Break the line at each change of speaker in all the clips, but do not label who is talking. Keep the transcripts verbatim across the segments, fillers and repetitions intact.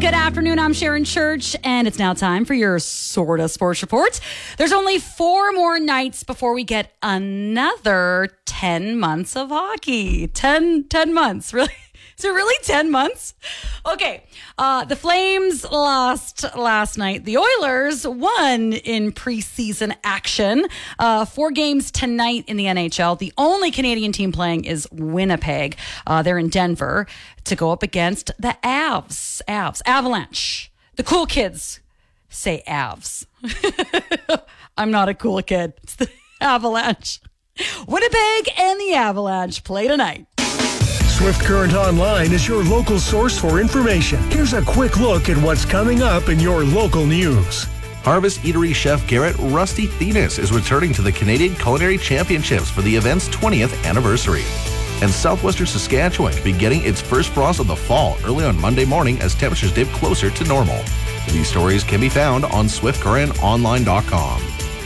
Good afternoon. I'm Sharon Church, and it's now time for your Sorta Sports Report. There's only four more nights before we get another ten months of hockey. ten, ten months, really? Is it really ten months? Okay. Uh, the Flames lost last night. The Oilers won in preseason action. Uh, four games tonight in the N H L. The only Canadian team playing is Winnipeg. Uh, they're in Denver to go up against the Avs. Avs. Avalanche. The cool kids say Avs. I'm not a cool kid. It's the Avalanche. Winnipeg and the Avalanche play tonight.
Swift Current Online is your local source for information. Here's a quick look at what's coming up in your local news.
Harvest Eatery chef Garrett Rusty Thenis is returning to the Canadian Culinary Championships for the event's twentieth anniversary. And southwestern Saskatchewan could be getting its first frost of the fall early on Monday morning as temperatures dip closer to normal. These stories can be found on swift current online dot com.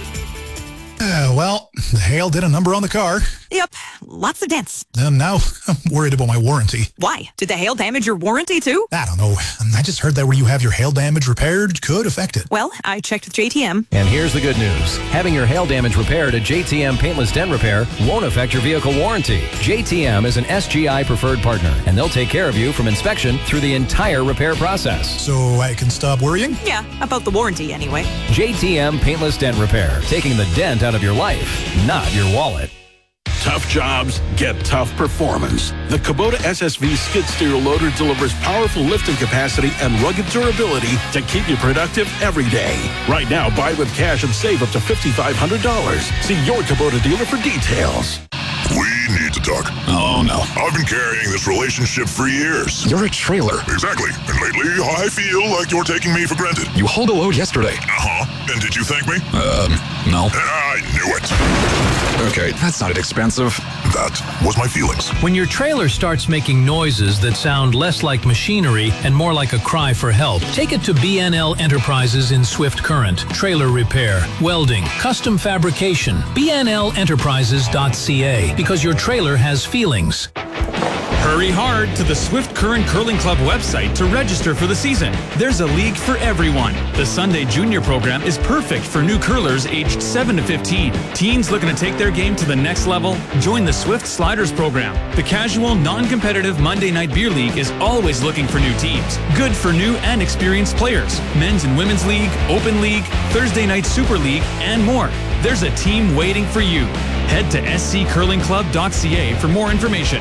Uh, well, the hail did a number on the car.
Yep, lots of dents.
And now I'm worried about my warranty.
Why? Did the hail damage your warranty too?
I don't know. I just heard that where you have your hail damage repaired could affect it.
Well, I checked with J T M.
And here's the good news. Having your hail damage repaired at J T M Paintless Dent Repair won't affect your vehicle warranty. J T M is an S G I preferred partner, and they'll take care of you from inspection through the entire repair process.
So I can stop worrying?
Yeah, about the warranty anyway.
J T M Paintless Dent Repair, taking the dent out of your life, not your wallet.
Tough jobs get tough performance. The Kubota S S V skid steer loader delivers powerful lifting capacity and rugged durability to keep you productive every day. Right now, buy with cash and save up to five thousand five hundred dollars. See your Kubota dealer for details.
We need to talk.
Oh, no.
I've been carrying this relationship for years.
You're a trailer.
Exactly. And lately, I feel like you're taking me for granted.
You hauled a load yesterday.
Uh-huh. And did you thank me?
Um, no.
I knew it.
Okay, that sounded expensive.
That was my feelings.
When your trailer starts making noises that sound less like machinery and more like a cry for help, take it to B N L Enterprises in Swift Current. Trailer repair, welding, custom fabrication. B N L enterprises dot C A, because your trailer has feelings.
Hurry hard to the Swift Current Curling Club website to register for the season. There's a league for everyone. The Sunday Junior program is perfect for new curlers aged seven to fifteen. Teens looking to take their game to the next level? Join the Swift Sliders program. The casual, non-competitive Monday Night Beer League is always looking for new teams. Good for new and experienced players. Men's and Women's League, Open League, Thursday Night Super League, and more. There's a team waiting for you. Head to s c curling club dot c a for more information.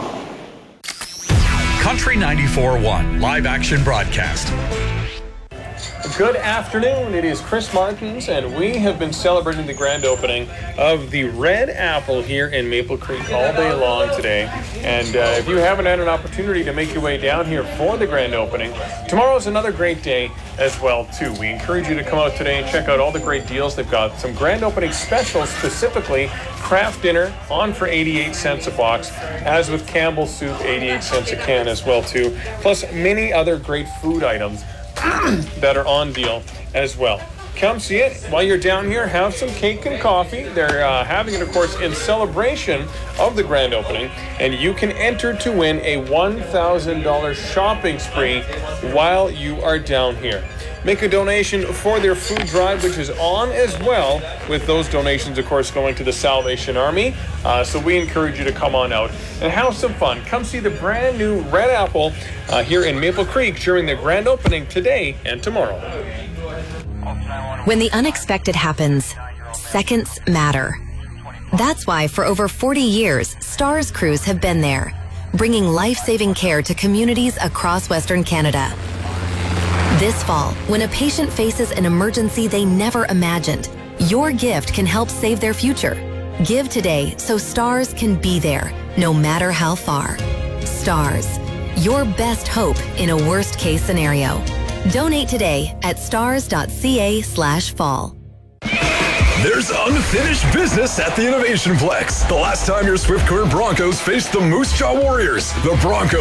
Country ninety-four point one live action broadcast.
Good afternoon. It is Chris Martins, and we have been celebrating the grand opening of the Red Apple here in Maple Creek all day long today. And uh, if you haven't had an opportunity to make your way down here for the grand opening, tomorrow's another great day as well, too. We encourage you to come out today and check out all the great deals. They've got some grand opening specials, specifically craft dinner on for eighty-eight cents a box, as with Campbell's soup, eighty-eight cents a can as well, too. Plus many other great food items that are on deal as well. Come see it. While you're down here, have some cake and coffee. They're uh, having it, of course, in celebration of the grand opening, and you can enter to win a one thousand dollars shopping spree while you are down here. Make a donation for their food drive, which is on as well, with those donations, of course, going to the Salvation Army. Uh, so we encourage you to come on out and have some fun. Come see the brand new Red Apple uh, here in Maple Creek during the grand opening today and tomorrow.
When the unexpected happens, seconds matter. That's why for over forty years, STARS crews have been there, bringing life-saving care to communities across Western Canada. This fall, when a patient faces an emergency they never imagined, your gift can help save their future. Give today so STARS can be there, no matter how far. STARS, your best hope in a worst-case scenario. Donate today at stars dot c a slash fall.
There's unfinished business at the Innovation Plex. The last time your Swift Current Broncos faced the Moose Jaw Warriors, the Broncos